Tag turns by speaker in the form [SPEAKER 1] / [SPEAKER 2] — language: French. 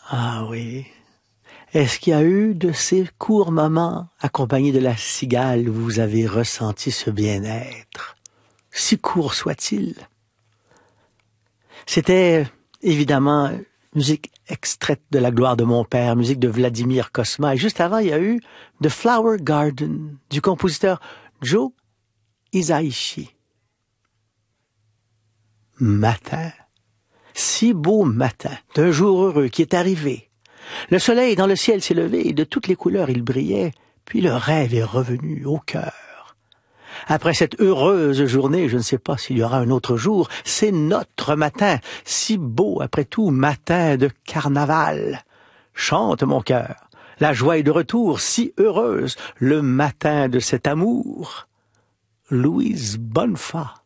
[SPEAKER 1] Ah oui. Est-ce qu'il y a eu de ces courts moments accompagnés de la cigale où vous avez ressenti ce bien-être, si court soit-il? C'était évidemment musique extraite de La gloire de mon père, musique de Vladimir Cosma. Et juste avant, il y a eu The Flower Garden du compositeur Joe Hisaishi. Matin, si beau matin, d'un jour heureux qui est arrivé. Le soleil dans le ciel s'est levé et de toutes les couleurs il brillait, puis le rêve est revenu au cœur. Après cette heureuse journée, je ne sais pas s'il y aura un autre jour, c'est notre matin, si beau après tout, matin de carnaval. Chante mon cœur, la joie est de retour, si heureuse, le matin de cet amour. Louise Bonnefa.